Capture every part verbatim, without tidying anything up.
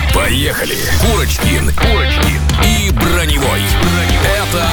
Поехали! Курочкин, Курочкин и Броневой. Это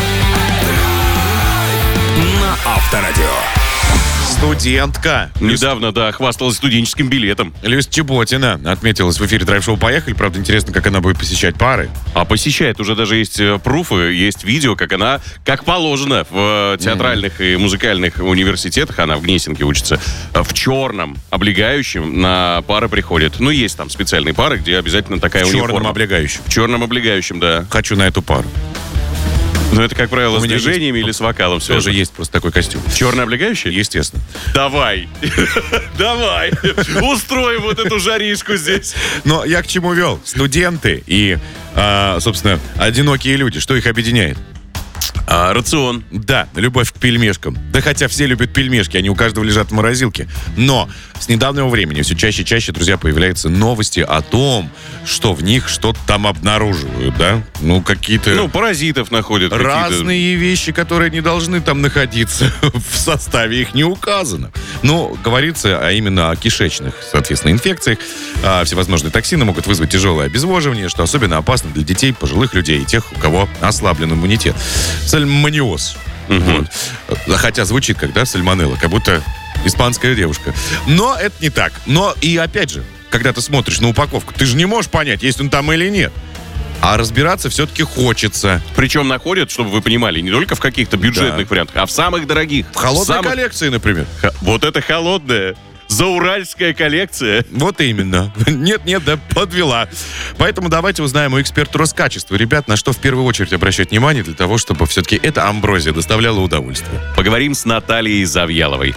на Авторадио. Студентка. Недавно, да, хвасталась студенческим билетом. Люся Чеботина отметилась в эфире драйв-шоу «Поехали». Правда, интересно, как она будет посещать пары. А посещает. Уже даже есть э, пруфы, есть видео, как она, как положено, в э, театральных mm. и музыкальных университетах, она в Гнесинке учится, э, в черном облегающем на пары приходит. Ну, есть там специальные пары, где обязательно такая в униформа. В черном облегающем. В черном облегающем, да. Хочу на эту пару. Ну, это, как правило, У с меня движениями есть, или с вокалом все тоже же. есть просто такой костюм. Черный облегающий? Естественно. Давай. Давай. Устроим вот эту жаришку здесь. Но я к чему вел? Студенты и, а, собственно, одинокие люди. Что их объединяет? А, рацион. Да, любовь к пельмешкам. Да хотя все любят пельмешки, они у каждого лежат в морозилке. Но с недавнего времени все чаще и чаще, друзья, появляются новости о том, что в них что-то там обнаруживают, да? Ну, какие-то... Ну, паразитов находят. Разные какие-то. вещи, которые не должны там находиться. В составе их не указано. Ну, говорится а именно о кишечных, соответственно, инфекциях. А, всевозможные токсины могут вызвать тяжелое обезвоживание, что особенно опасно для детей, пожилых людей и тех, у кого ослаблен иммунитет. Сальмониоз. Угу. Вот. Хотя звучит как, да, сальмонелла, как будто испанская девушка. Но это не так. Но и опять же, когда ты смотришь на упаковку, ты же не можешь понять, есть он там или нет. А разбираться все-таки хочется. Причем находят, чтобы вы понимали, не только в каких-то бюджетных да. вариантах, а в самых дорогих. В холодной самых... коллекции, например. Х... Вот это холодная. Зауральская коллекция. Вот именно. Нет-нет, да подвела. Поэтому давайте узнаем у эксперта Роскачества, ребят, на что в первую очередь обращать внимание для того, чтобы все-таки эта амброзия доставляла удовольствие. Поговорим с Натальей Завьяловой.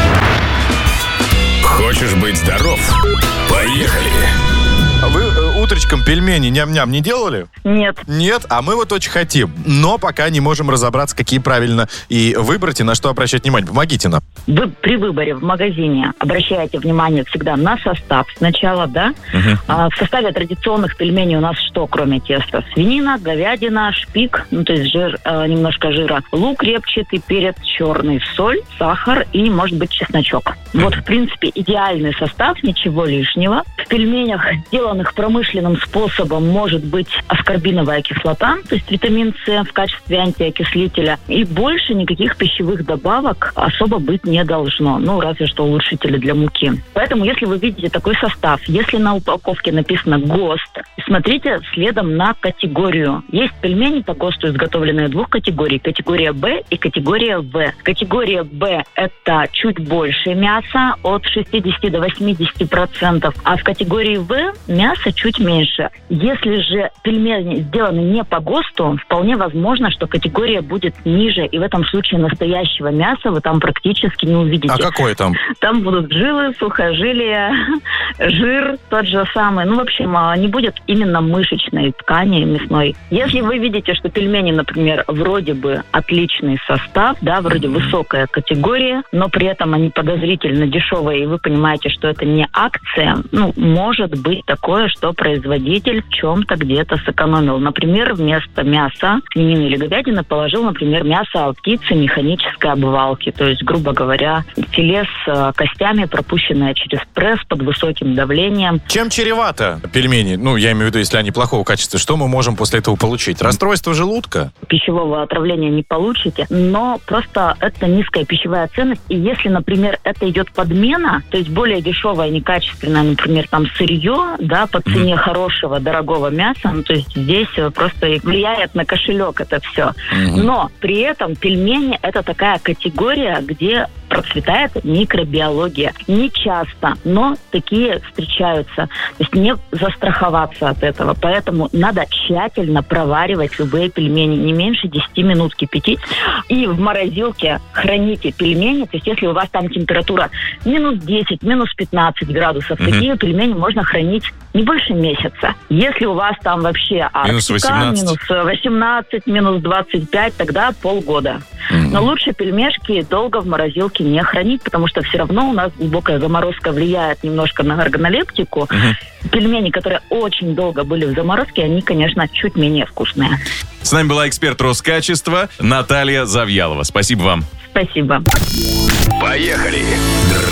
Хочешь быть здоров? Поехали! А вы э, утречком пельмени ням-ням не делали? Нет. Нет? А мы вот очень хотим. Но пока не можем разобраться, какие правильно и выбрать, и на что обращать внимание. Помогите нам. Вы при выборе в магазине обращаете внимание всегда на состав сначала, да? Угу. А, в составе традиционных пельменей у нас что, кроме теста? Свинина, говядина, шпик, ну то есть жир, э, немножко жира, лук репчатый, перец черный, соль, сахар и, может быть, чесночок. Вот, в принципе, идеальный состав, ничего лишнего. В пельменях, сделанных промышленным способом, может быть аскорбиновая кислота, то есть витамин С в качестве антиокислителя. И больше никаких пищевых добавок особо быть не должно. Ну, разве что улучшители для муки. Поэтому, если вы видите такой состав, если на упаковке написано ГОСТ, смотрите следом на категорию. Есть пельмени по ГОСТу, изготовленные двух категорий. Категория Б и категория В. Категория Б – это чуть больше мяса, от шестьдесят до восемьдесят процентов. А в категории В мясо чуть меньше. Если же пельмени сделаны не по ГОСТу, вполне возможно, что категория будет ниже. И в этом случае настоящего мяса вы там практически не увидите. А какое там? Там будут жилы, сухожилия, жир тот же самый. Ну, в общем, не будет именно мышечной ткани мясной. Если вы видите, что пельмени, например, вроде бы отличный состав, да, вроде mm-hmm. высокая категория, но при этом они подозрительно дешевые, и вы понимаете, что это не акция, ну, может быть такое, что производитель в чем-то где-то сэкономил. Например, вместо мяса, свинины или говядины положил, например, мясо от птицы механической обвалки, то есть, грубо говоря, филе с костями, пропущенное через пресс под высоким давлением. Чем чревато пельмени? Ну, я имею в виду, если они плохого качества. Что мы можем после этого получить? Расстройство желудка? Пищевого отравления не получите, но просто это низкая пищевая ценность. И если, например, это идет подмена, то есть более дешевое, некачественное, например, там сырье, да, по цене mm-hmm. хорошего, дорогого мяса, ну, то есть здесь просто влияет на кошелек это все. Mm-hmm. Но при этом пельмени – это такая категория, где процветает микробиология. Не часто, но такие встречаются. То есть не застраховаться от этого. Поэтому надо тщательно проваривать любые пельмени. Не меньше десять минут кипятить. И в морозилке храните пельмени. То есть если у вас там температура минус десять, минус пятнадцать градусов, mm-hmm. такие пельмени можно хранить не больше месяца. Если у вас там вообще Арктика, минус восемнадцать, минус восемнадцать, минус двадцать пять, тогда полгода. Mm-hmm. Но лучше пельмешки долго в морозилке не хранить, потому что все равно у нас глубокая заморозка влияет немножко на органолептику. Uh-huh. Пельмени, которые очень долго были в заморозке, они, конечно, чуть менее вкусные. С нами была эксперт Роскачества Наталья Завьялова. Спасибо вам. Спасибо. Поехали!